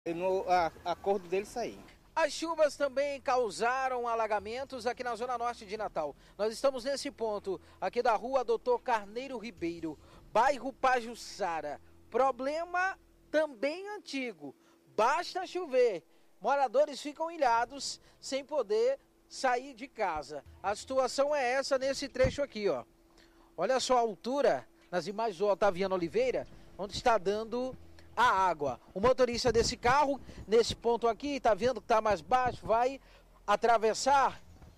no acordo dele sair. As chuvas também causaram alagamentos aqui na zona norte de Natal. Nós estamos nesse ponto aqui da rua Doutor Carneiro Ribeiro, bairro Pajuçara. Problema também antigo, basta chover. Moradores ficam ilhados sem poder sair de casa. A situação é essa nesse trecho aqui, ó. Olha só a altura nas imagens do Otaviano Oliveira, onde está dando a água. O motorista desse carro, nesse ponto aqui, tá vendo que tá mais baixo, vai atravessar,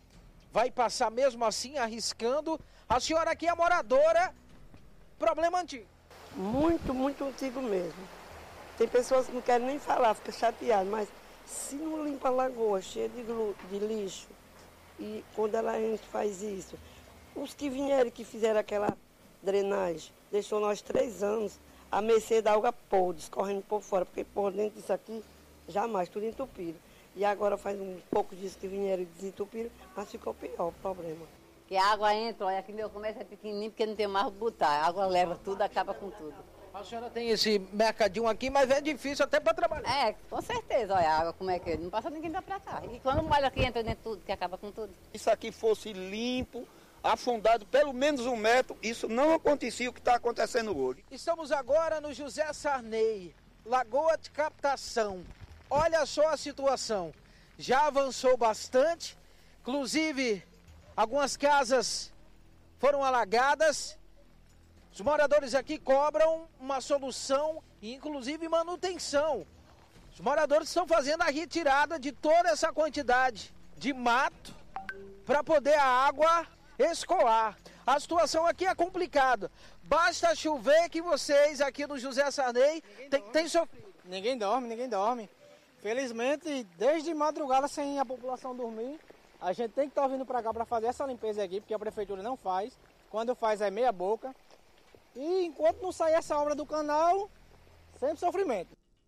vai passar mesmo assim, arriscando. A senhora aqui é moradora, problema antigo. Muito antigo mesmo. Tem pessoas que não querem nem falar, fica chateado, mas se não limpa a lagoa cheia de lixo, e quando a gente faz isso, os que vieram que fizeram aquela drenagem, deixou nós 3 anos a mercê da água podre, escorrendo por fora, porque por dentro disso aqui, jamais, tudo entupido. E agora faz um pouco disso que vieram e desentupiram, mas ficou pior o problema. Que a água entra, olha, aqui meu comércio é pequenininho, porque não tem mais o que botar. A água leva tudo, acaba com tudo. A senhora tem esse mercadinho aqui, mas é difícil até para trabalhar. É, com certeza, olha a água como é que é, não passa ninguém dá pra cá. E quando molha aqui, entra dentro de tudo, que acaba com tudo. Se isso aqui fosse limpo, afundado pelo menos 1 metro, isso não acontecia o que está acontecendo hoje. Estamos agora no José Sarney, Lagoa de Captação. Olha só a situação, já avançou bastante, inclusive algumas casas foram alagadas. Os moradores aqui cobram uma solução e inclusive manutenção. Os moradores estão fazendo a retirada de toda essa quantidade de mato para poder a água escoar. A situação aqui é complicada. Basta chover que vocês aqui no José Sarney têm sofrido. Ninguém dorme. Felizmente, desde madrugada, sem a população dormir, a gente tem que estar vindo para cá para fazer essa limpeza aqui, porque a prefeitura não faz. Quando faz é meia boca. E enquanto não sair essa obra do canal, sempre sofrimento.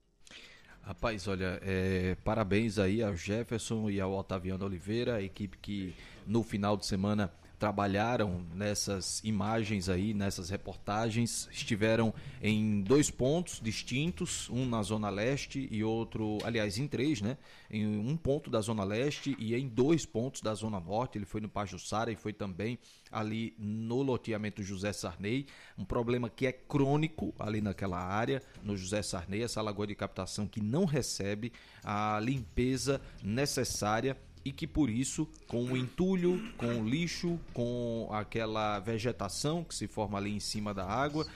Rapaz, olha, parabéns aí ao Jefferson e ao Otaviano Oliveira, a equipe que no final de semana trabalharam nessas imagens aí, nessas reportagens, estiveram em 2 pontos distintos, um na Zona Leste e outro, aliás, em 3, né? Em um ponto da Zona Leste e em 2 pontos da Zona Norte. Ele foi no Pajuçara e foi também ali no loteamento José Sarney, um problema que é crônico ali naquela área, no José Sarney, essa lagoa de captação que não recebe a limpeza necessária e que por isso, com o entulho, com o lixo, com aquela vegetação que se forma ali em cima da água,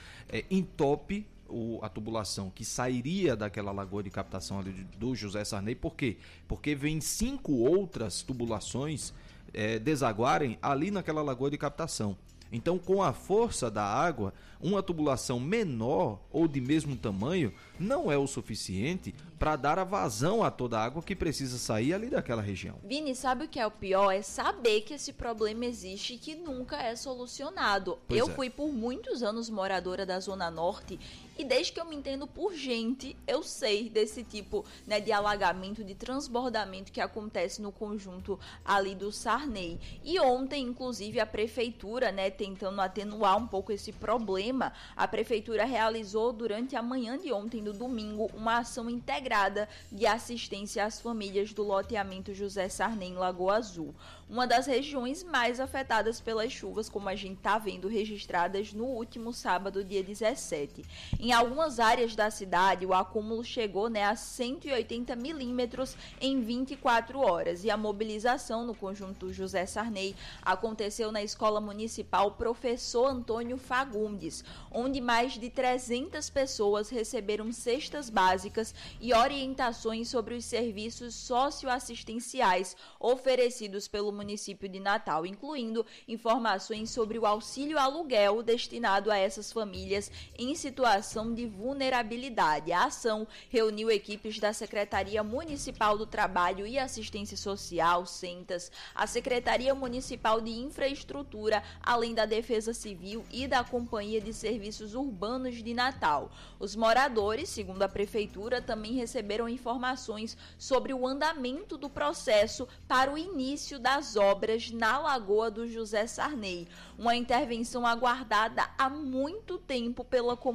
entope a tubulação que sairia daquela lagoa de captação ali do José Sarney. Por quê? Porque vem 5 outras tubulações desaguarem ali naquela lagoa de captação. Então, com a força da água, uma tubulação menor ou de mesmo tamanho não é o suficiente para dar a vazão a toda a água que precisa sair ali daquela região. Vini, sabe o que é o pior? É saber que esse problema existe e que nunca é solucionado. Eu fui por muitos anos moradora da Zona Norte e desde que eu me entendo por gente, eu sei desse tipo, né, de alagamento, de transbordamento que acontece no conjunto ali do Sarney. E ontem, inclusive, a prefeitura, né, tentando atenuar um pouco esse problema, a prefeitura realizou durante a manhã de ontem, no domingo, uma ação integrada de assistência às famílias do loteamento José Sarney em Lagoa Azul, uma das regiões mais afetadas pelas chuvas, como a gente está vendo, registradas no último sábado, dia 17. Em algumas áreas da cidade, o acúmulo chegou, né, a 180 milímetros em 24 horas e a mobilização no conjunto José Sarney aconteceu na Escola Municipal Professor Antônio Fagundes, onde mais de 300 pessoas receberam cestas básicas e orientações sobre os serviços socioassistenciais oferecidos pelo município de Natal, incluindo informações sobre o auxílio aluguel destinado a essas famílias em situação de vulnerabilidade. A ação reuniu equipes da Secretaria Municipal do Trabalho e Assistência Social, SENTAS, a Secretaria Municipal de Infraestrutura, além da Defesa Civil e da Companhia de Serviços Urbanos de Natal. Os moradores, segundo a Prefeitura, também receberam informações sobre o andamento do processo para o início das obras na Lagoa do José Sarney, uma intervenção aguardada há muito tempo pela comunidade.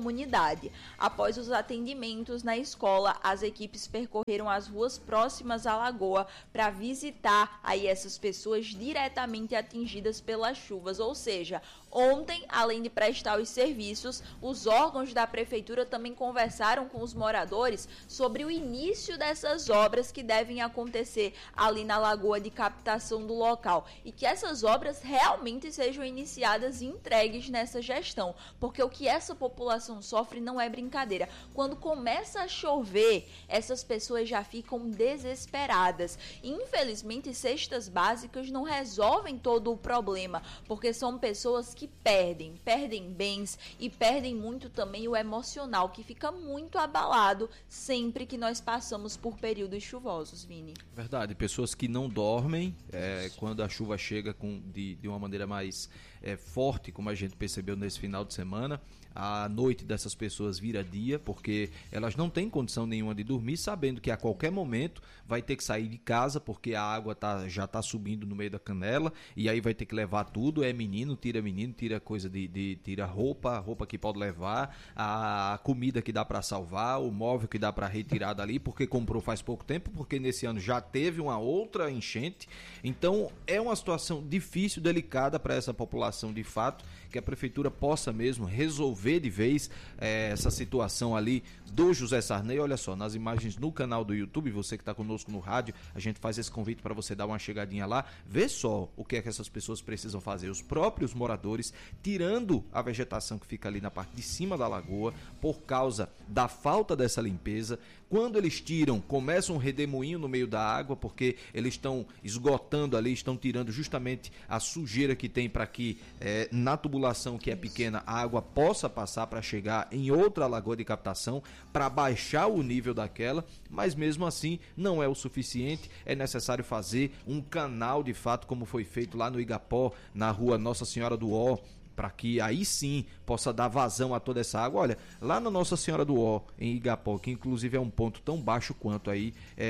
cidade. Após os atendimentos na escola, as equipes percorreram as ruas próximas à lagoa para visitar aí essas pessoas diretamente atingidas pelas chuvas, ou seja, ontem, além de prestar os serviços, os órgãos da prefeitura também conversaram com os moradores sobre o início dessas obras que devem acontecer ali na lagoa de captação do local e que essas obras realmente sejam iniciadas e entregues nessa gestão, porque o que essa população sofre não é brincadeira. Quando começa a chover, essas pessoas já ficam desesperadas. E, infelizmente, cestas básicas não resolvem todo o problema, porque são pessoas que perdem bens e perdem muito também o emocional, que fica muito abalado sempre que nós passamos por períodos chuvosos, Vini. Verdade, pessoas que não dormem quando a chuva chega de uma maneira mais forte, como a gente percebeu nesse final de semana. A noite dessas pessoas vira dia, porque elas não têm condição nenhuma de dormir, sabendo que a qualquer momento vai ter que sair de casa, porque a água já está subindo no meio da canela, e aí vai ter que levar tudo. Menino, tira coisa tira roupa que pode levar, a comida que dá para salvar, o móvel que dá para retirar dali, porque comprou faz pouco tempo, porque nesse ano já teve uma outra enchente. Então é uma situação difícil, delicada para essa população de fato, que a prefeitura possa mesmo resolver de vez essa situação ali do José Sarney. Olha só, nas imagens no canal do YouTube, você que está conosco no rádio, a gente faz esse convite para você dar uma chegadinha lá, vê só o que é que essas pessoas precisam fazer, os próprios moradores, tirando a vegetação que fica ali na parte de cima da lagoa, por causa da falta dessa limpeza. Quando eles tiram, começa um redemoinho no meio da água, porque eles estão esgotando ali, estão tirando justamente a sujeira que tem para que na tubulação que é pequena a água possa passar para chegar em outra lagoa de captação, para baixar o nível daquela, mas mesmo assim não é o suficiente. É necessário fazer um canal de fato, como foi feito lá no Igapó, na rua Nossa Senhora do Ó, para que aí sim possa dar vazão a toda essa água. Olha, lá na Nossa Senhora do Ó, em Igapó, que inclusive é um ponto tão baixo quanto aí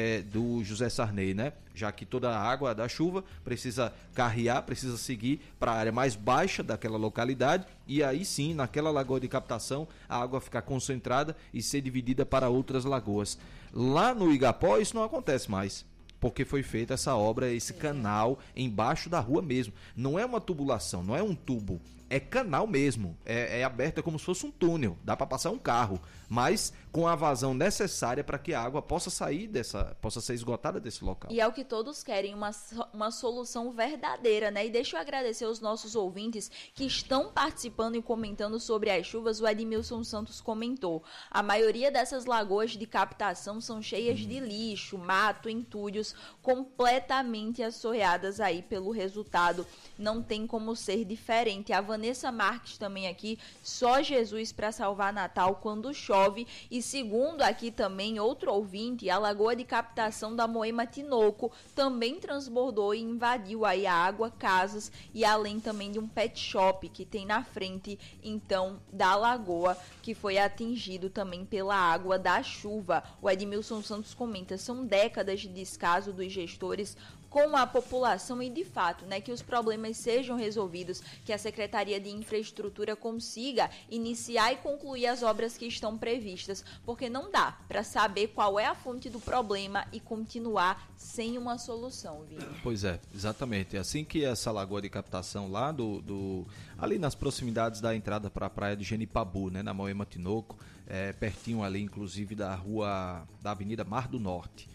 do José Sarney, né? Já que toda a água da chuva precisa carrear, precisa seguir para a área mais baixa daquela localidade, e aí sim, naquela lagoa de captação, a água ficar concentrada e ser dividida para outras lagoas. Lá no Igapó isso não acontece mais, porque foi feita essa obra, esse canal embaixo da rua mesmo. Não é uma tubulação, não é um tubo, é canal mesmo, é aberto, é como se fosse um túnel, dá para passar um carro, mas com a vazão necessária para que a água possa sair possa ser esgotada desse local. E é o que todos querem, uma solução verdadeira, né? E deixa eu agradecer aos nossos ouvintes que estão participando e comentando sobre as chuvas. O Edmilson Santos comentou: a maioria dessas lagoas de captação são cheias de lixo, mato, entulhos, completamente assoreadas aí pelo resultado. Não tem como ser diferente. A Vanessa Marques também aqui, só Jesus para salvar Natal quando chove. E segundo aqui também outro ouvinte, a lagoa de captação da Moema Tinoco também transbordou e invadiu aí a água, casas e além também de um pet shop que tem na frente então da lagoa, que foi atingido também pela água da chuva. O Edmilson Santos comenta: são décadas de descaso dos gestores com a população e de fato, né, que os problemas sejam resolvidos, que a Secretaria de Infraestrutura consiga iniciar e concluir as obras que estão previstas, porque não dá para saber qual é a fonte do problema e continuar sem uma solução, Vini. Pois é, exatamente. Assim que essa lagoa de captação lá ali nas proximidades da entrada para a praia de Genipabu, né, na Moema Tinoco, pertinho ali inclusive da Avenida Mar do Norte,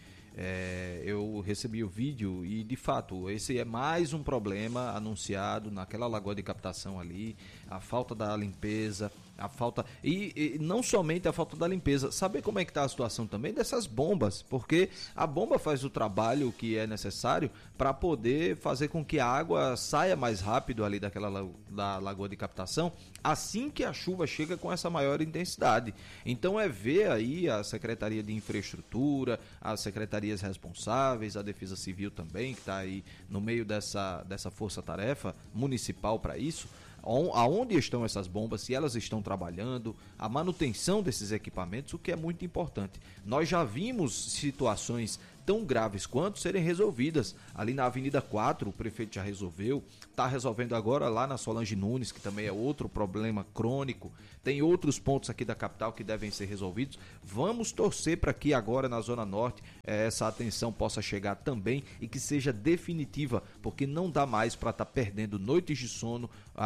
eu recebi o vídeo e de fato esse é mais um problema anunciado naquela lagoa de captação ali, a falta da limpeza, a falta e não somente a falta da limpeza, saber como é que está a situação também dessas bombas, porque a bomba faz o trabalho que é necessário para poder fazer com que a água saia mais rápido ali da lagoa de captação assim que a chuva chega com essa maior intensidade. Então ver aí a Secretaria de Infraestrutura, as secretarias responsáveis, a Defesa Civil também, que está aí no meio dessa força-tarefa municipal para isso, aonde estão essas bombas, se elas estão trabalhando, a manutenção desses equipamentos, o que é muito importante. Nós já vimos situações tão graves quanto serem resolvidas. Ali na Avenida 4, o prefeito já resolveu, está resolvendo agora lá na Solange Nunes, que também é outro problema crônico. Tem outros pontos aqui da capital que devem ser resolvidos. Vamos torcer para que agora na Zona Norte essa atenção possa chegar também e que seja definitiva, porque não dá mais para estar perdendo noites de sono,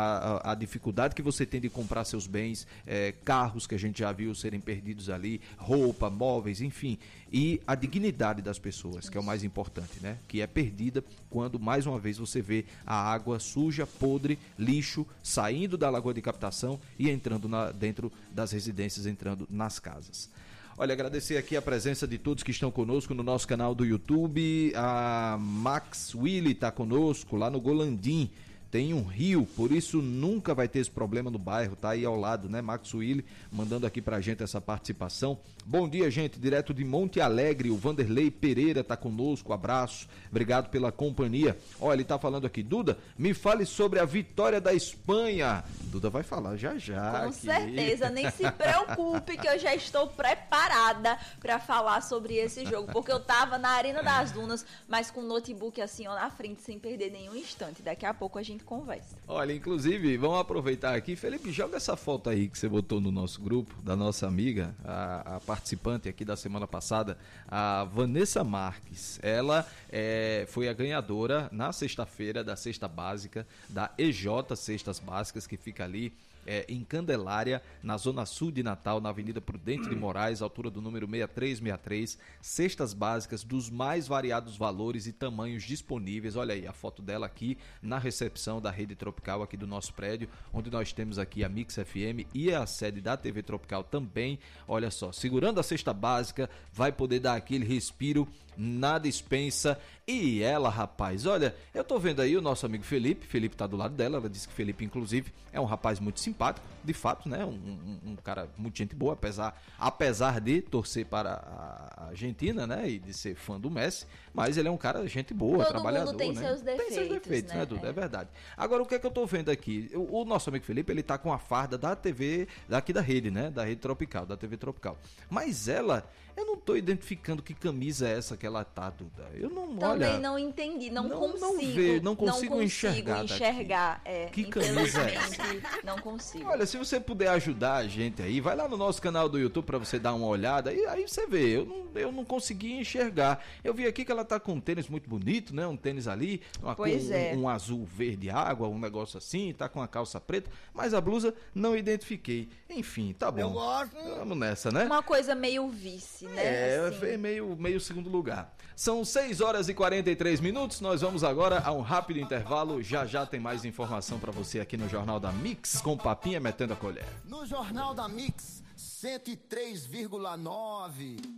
a dificuldade que você tem de comprar seus bens, carros que a gente já viu serem perdidos ali, roupa, móveis, enfim, e a dignidade das pessoas, que é o mais importante, né? Que é perdida quando mais uma vez você vê a água suja, podre, lixo saindo da lagoa de captação e entrando dentro das residências, entrando nas casas. Olha, agradecer aqui a presença de todos que estão conosco no nosso canal do YouTube. A Max Willy está conosco lá no Golandim. Tem um rio, por isso nunca vai ter esse problema no bairro, tá aí ao lado, né? Max Willy mandando aqui pra gente essa participação. Bom dia, gente, direto de Monte Alegre, o Vanderlei Pereira tá conosco, abraço, obrigado pela companhia. Ó, ele tá falando aqui, Duda, me fale sobre a vitória da Espanha. Duda vai falar já. Com certeza, nem se preocupe que eu já estou preparada pra falar sobre esse jogo, porque eu tava na Arena das Dunas, mas com o notebook assim, ó, na frente, sem perder nenhum instante. Daqui a pouco a gente conversa. Olha, inclusive, vamos aproveitar aqui. Felipe, joga essa foto aí que você botou no nosso grupo, da nossa amiga, a participante aqui da semana passada, a Vanessa Marques. Ela foi a ganhadora na sexta-feira da Cesta Básica, da EJ Cestas Básicas, que fica ali em Candelária, na Zona Sul de Natal, na Avenida Prudente de Moraes, altura do número 6363, cestas básicas dos mais variados valores e tamanhos disponíveis. Olha aí a foto dela aqui na recepção da Rede Tropical aqui do nosso prédio, onde nós temos aqui a Mix FM e a sede da TV Tropical também. Olha só, segurando a cesta básica, vai poder dar aquele respiro na despensa. E ela, rapaz, olha, eu tô vendo aí o nosso amigo Felipe tá do lado dela, ela disse que Felipe, inclusive, é um rapaz muito simpático, de fato, né, um cara muito gente boa, apesar de torcer para a Argentina, né, e de ser fã do Messi, mas ele é um cara gente boa, todo trabalhador, mundo tem, né? seus defeitos, tem seus defeitos, né, Duda? É verdade. Agora, o que é que eu tô vendo aqui? O nosso amigo Felipe, ele tá com a farda da TV, daqui da rede, né, da Rede Tropical, da TV Tropical, mas ela... Eu não tô identificando que camisa é essa que ela tá, Duda. Eu não, também olha... não entendi, não consigo enxergar. Que camisa é essa? Não consigo. Olha, se você puder ajudar a gente aí, vai lá no nosso canal do YouTube pra você dar uma olhada, e aí você vê, eu não consegui enxergar. Eu vi aqui que ela tá com um tênis muito bonito, né? Um tênis ali, um azul verde água, um negócio assim, tá com a calça preta, mas a blusa não identifiquei. Enfim, tá bom. Eu gosto. Vamos nessa, né? Uma coisa meio vice, né? Assim. meio segundo lugar. São 6 horas e 43 minutos, nós vamos agora a um rápido intervalo, já tem mais informação pra você aqui no Jornal da Mix, com Papinha metendo a colher. No Jornal da Mix, 103,9.